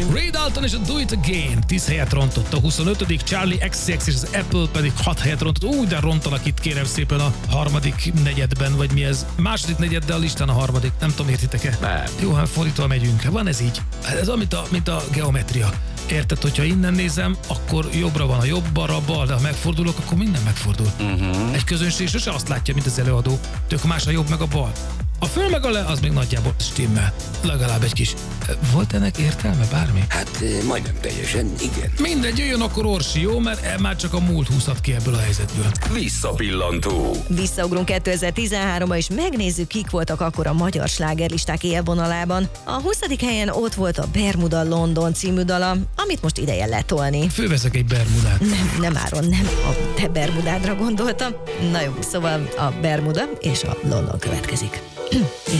Ray Dalton és a Do It Again 10 helyet rontott, a 25. Charlie XCX és az Apple pedig 6 helyet rontott. Úgy, de rontanak itt kérem szépen a harmadik negyedben, vagy mi ez? Második negyed, de a listán a harmadik. Nem tudom, értitek-e? Nem. Jó, hát fordítva megyünk. Van ez így. Ez olyan, mint a geometria. Érted, hogyha innen nézem, akkor jobbra van a jobb, balra a bal, de ha megfordulok, akkor minden megfordul. Egy közönség sose azt látja, mint az előadó. Tök más a jobb meg a bal. A föl meg a le, az még nagyjából stimmel. Legalább egy kis. Volt ennek értelme bármi? Hát majdnem teljesen, igen. Mindegy, jöjjön akkor Orsi, jó? Mert már csak a múlt húzhat ki ebből a helyzetből. Visszapillantó. Visszaugrunk 2013-ba, és megnézzük, kik voltak akkor a magyar slágerlisták élvonalában. A 20. helyen ott volt a Bermuda London című dala, amit most ideje letolni. Főveszek egy bermudát. Nem Áron, nem a te Bermudádra gondoltam. Na jó, szóval a Bermuda és a London következik.